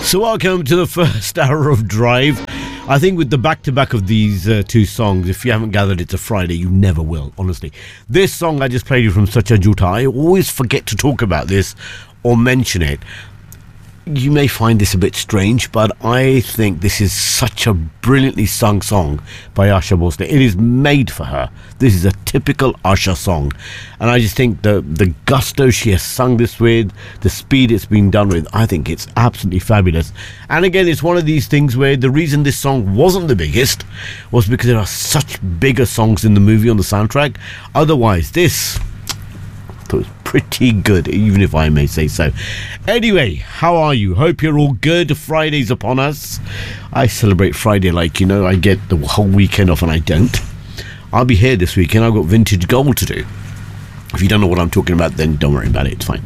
So welcome to the first hour of Drive. I think with the back-to-back of these two songs, if you haven't gathered it's a Friday, you never will, honestly. This song I just played you from Sacha Jhuta, I always forget to talk about this or mention it. You may find this a bit strange, but I think this is such a brilliantly sung song by Asha Bhosle. It is made for her. This is a typical Asha song. And I just think the gusto she has sung this with, the speed it's been done with, I think it's absolutely fabulous. And again, it's one of these things where the reason this song wasn't the biggest was because there are such bigger songs in the movie on the soundtrack. Otherwise, this was pretty good, even if I may say so. Anyway, how are you? Hope you're all good. Friday's upon us. I celebrate Friday like, I get the whole weekend off and I don't. I'll be here this weekend. I've got Vintage Gold to do. If you don't know what I'm talking about, then don't worry about it. It's fine.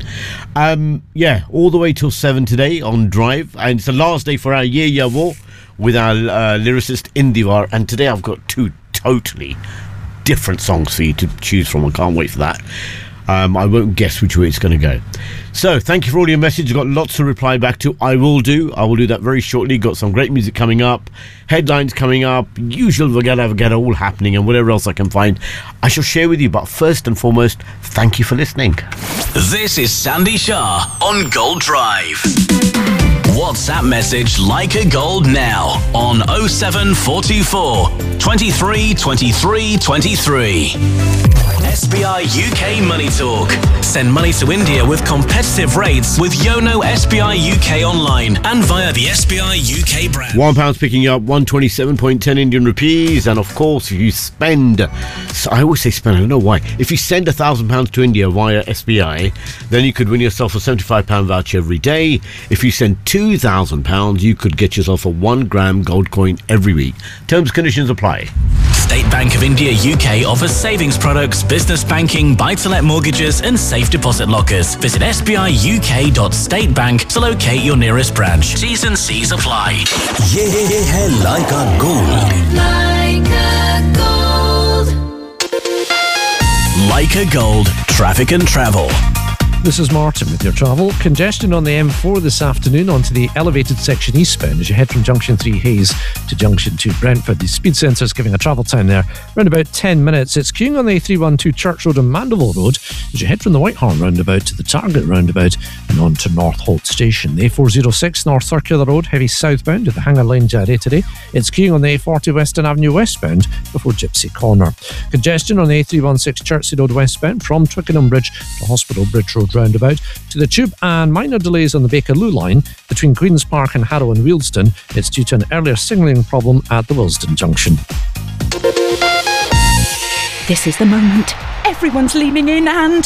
All the way till 7 today on Drive. And it's the last day for our Ye Wo with our lyricist Indivar. And today I've got two totally different songs for you to choose from. I can't wait for that. I won't guess which way it's going to go. So thank you for all your messages. Got lots to reply back to. I will do that very shortly. Got some great music coming up, headlines coming up, usual vagada all happening, and whatever else I can find I shall share with you. But first and foremost, thank you for listening. This is Sandy Shah on Gold Drive. WhatsApp message Like a Gold now on 07424 23 23 23. SBI UK Money Talk. Send money to India with competitive rates with Yono SBI UK online and via the SBI UK brand. £1 picking you up 127.10 Indian rupees. And of course, if you spend, I always say spend, I don't know why. If you send £1,000 to India via SBI, then you could win yourself a £75 voucher every day. If you send £2,000, you could get yourself a 1 gram gold coin every week. Terms and conditions apply. State Bank of India UK offers savings products, business banking, buy-to-let mortgages and safe deposit lockers. Visit sbiuk.statebank to locate your nearest branch. T's and C's apply. Ye hai Like a Gold. Like a Gold. Like a Gold. Traffic and travel. This is Martin with your travel. Congestion on the M4 this afternoon onto the elevated section eastbound as you head from Junction 3 Hayes to Junction 2 Brentford. The speed sensor's giving a travel time there around about 10 minutes. It's queuing on the A312 Church Road and Mandeville Road as you head from the Whitehorn roundabout to the Target roundabout and on to North Holt Station. The A406 North Circular Road heavy southbound at the Hanger Lane Jarry today. It's queuing on the A40 Western Avenue westbound before Gypsy Corner. Congestion on the A316 Chertsey Road westbound from Twickenham Bridge to Hospital Bridge Road roundabout to the Tube, and minor delays on the Bakerloo line between Queen's Park and Harrow and Wealdstone. It's due to an earlier signalling problem at the Willesden Junction. This is the moment. Everyone's leaning in and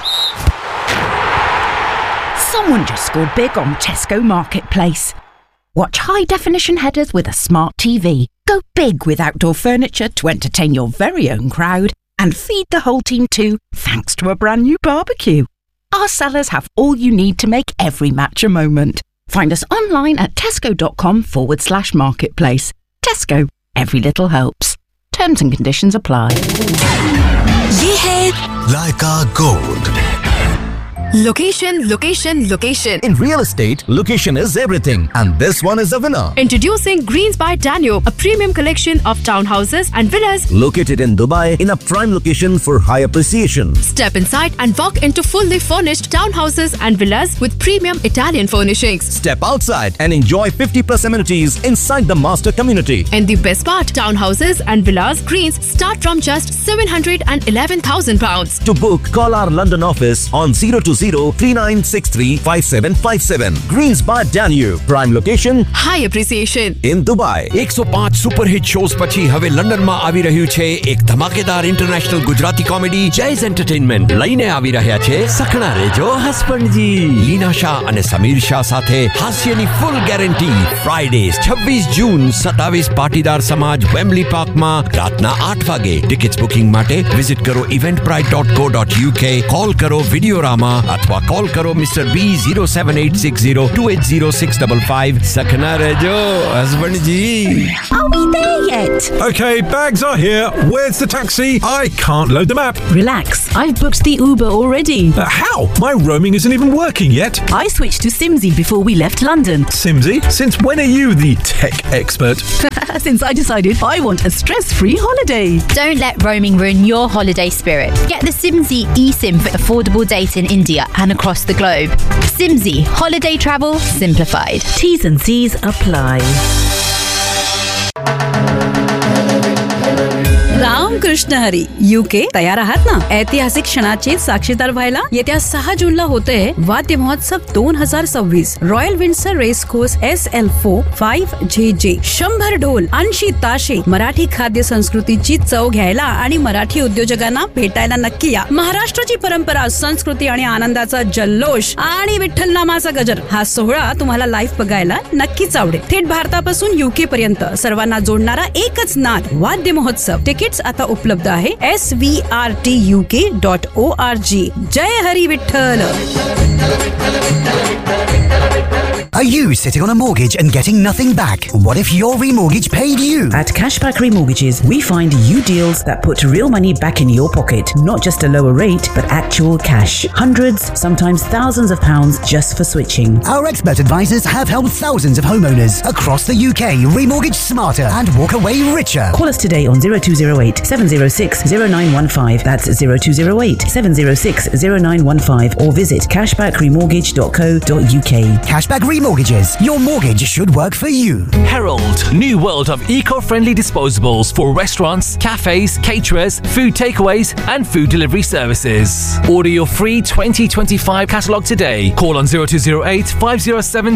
someone just scored big on Tesco Marketplace. Watch high-definition headers with a smart TV. Go big with outdoor furniture to entertain your very own crowd and feed the whole team too, thanks to a brand new barbecue. Our sellers have all you need to make every match a moment. Find us online at tesco.com/marketplace. Tesco, every little helps. Terms and conditions apply. Ye hai Like a Gold. Location, location, location. In real estate, location is everything. And this one is a winner. Introducing Greens by Danube, a premium collection of townhouses and villas located in Dubai in a prime location for high appreciation. Step inside and walk into fully furnished townhouses and villas with premium Italian furnishings. Step outside and enjoy 50+ amenities inside the master community. And the best part, townhouses and villas Greens start from just £711,000. To book, call our London office on 02039635757. Greens by Danube, prime location, high appreciation in Dubai. 105 super hit shows પછી હવે લંડનમાં આવી રહ્યું છે એક ધમાકેદાર international Gujarati comedy જૈઝ entertainment લઈને આવી રહ્યા છે સખણા રેજો હસબન્ડજી લીના શાહ અને સમીર શાહ સાથે હાસ્યની ફૂલ ગેરંટી ફ્રાઇડેઝ 26 જૂન 27 પાટીદાર સમાજ વેમ્બલી પાર્કમાં રાતના 8 વાગે ટિકિટ્સ બુકિંગ માટે વિઝિટ કરો eventbrite.co.uk કોલ કરો વિડિયોરામા अथवा कॉल करो mister B 07860 280 655 सखना रेजो husband ji Are we there et. Okay, bags are here. Where's the taxi? I can't load the map. Relax, I've booked the Uber already. How? My roaming isn't even working yet. I switched to Simsy before we left London. Simsy? Since when are you the tech expert? Since I decided I want a stress-free holiday. Don't let roaming ruin your holiday spirit. Get the Simsy eSIM for affordable data in India and across the globe. Simsy, holiday travel simplified. T's and C's apply. Ram Krishna Hari UK तयार आहात ना ऐतिहासिक क्षणाचे साक्षीदार व्हायला येत्या 6 जूनला होते वाद्य महोत्सव 2026 royal Windsor race course SL4 5JJ 100 ढोल 80 ताशे मराठी खाद्य संस्कृतीची चव घ्यायला आणि मराठी उद्योजकांना भेटायला नक्की या महाराष्ट्राची परंपरा संस्कृती आणि आनंदाचा जल्लोष आणि विठ्ठल नामाचा गजर हा सोहळा तुम्हाला लाईव्ह बघायला नक्कीच आवडेल थेट भारतापासून यूके पर्यंत सर्वांना जोडणारा एकच नाद वाद्य महोत्सव तिकीट आता उपलब्ध आहे SVRTUK.org. जय Hari Vitthal. Are you sitting on a mortgage and getting nothing back? What if your remortgage paid you? At Cashback Remortgages, we find you deals that put real money back in your pocket, not just a lower rate, but actual cash. Hundreds, sometimes thousands of pounds just for switching. Our expert advisors have helped thousands of homeowners across the UK remortgage smarter and walk away richer. Call us today on 0208 706 0915. That's 0208 706 0915 or visit cashbackremortgage.co.uk. Cashback Remortgages. Your mortgage should work for you. Herald, new world of eco-friendly disposables for restaurants, cafes, caterers, food takeaways and food delivery services. Order your free 2025 catalogue today. Call on 0208 507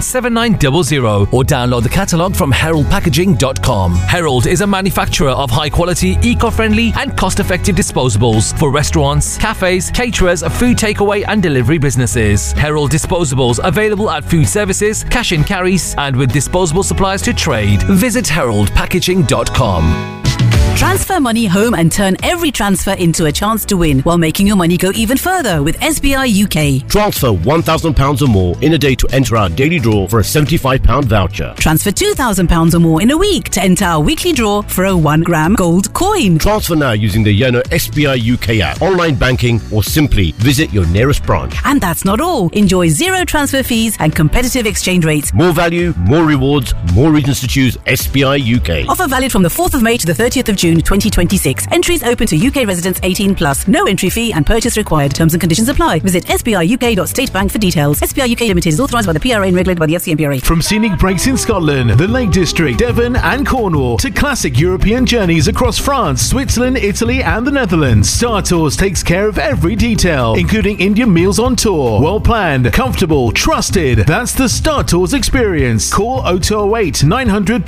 7900 or download the catalogue from heraldpackaging.com. Herald is a manufacturer of high-quality, eco-friendly and cost-effective disposables for restaurants, cafes, caterers, food takeaway and delivery businesses. Herald disposables available at food services, cash and carries, and with disposable suppliers to trade. Visit heraldpackaging.com. Transfer money home and turn every transfer into a chance to win while making your money go even further with SBI UK. Transfer £1,000 or more in a day to enter our daily draw for a £75 voucher. Transfer £2,000 or more in a week to enter our weekly draw for a 1 gram gold coin. Transfer now using the Yono SBI UK app, online banking, or simply visit your nearest branch. And that's not all. Enjoy zero transfer fees and competitive exchange rates. More value, more rewards, more reasons to choose SBI UK. Offer valid from the 4th of May to the 30th of June 2026. Entries open to UK residents 18 plus. No entry fee and purchase required. Terms and conditions apply. Visit sbiuk.statebank for details. SBI UK Limited is authorised by the PRA and regulated by the FCMPRA. From scenic breaks in Scotland, the Lake District, Devon and Cornwall to classic European journeys across France, Switzerland, Italy and the Netherlands, Star Tours takes care of every detail, including Indian meals on tour. Well planned, comfortable, trusted. That's the Star Tours experience. Call 0208 900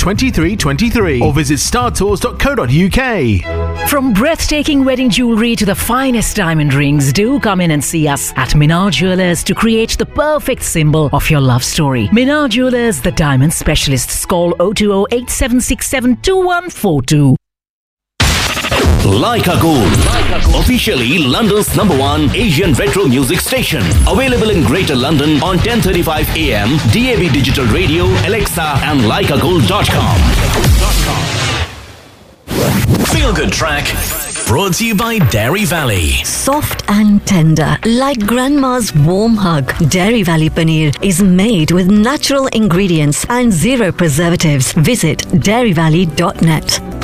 2323 or visit startours.co.uk. From breathtaking wedding jewellery to the finest diamond rings, do come in and see us at Minar Jewellers to create the perfect symbol of your love story. Minar Jewellers, the diamond specialists. Call 020-877-2142. Like a Gold, officially London's #1 Asian retro music station. Available in Greater London on 10:35 AM, DAB Digital Radio, Alexa and likeagold.com. Feel Good Track, brought to you by Dairy Valley. Soft and tender, like grandma's warm hug. Dairy Valley Paneer is made with natural ingredients and zero preservatives. Visit dairyvalley.net.